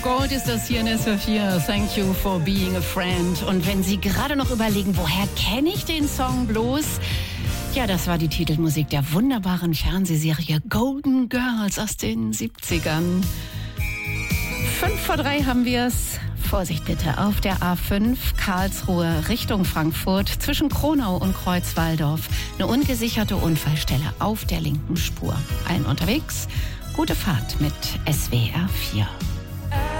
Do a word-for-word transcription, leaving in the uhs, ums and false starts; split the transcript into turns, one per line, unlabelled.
Gold ist das hier in S W R vier. Thank you for being a friend. Und wenn Sie gerade noch überlegen, woher kenne ich den Song bloß? Ja, das war die Titelmusik der wunderbaren Fernsehserie Golden Girls aus den siebzigern. Fünf vor drei haben wir es. Vorsicht bitte, auf der A fünf Karlsruhe Richtung Frankfurt zwischen Kronau und Kreuzwaldorf. Eine ungesicherte Unfallstelle auf der linken Spur. Allen unterwegs, gute Fahrt mit S W R vier.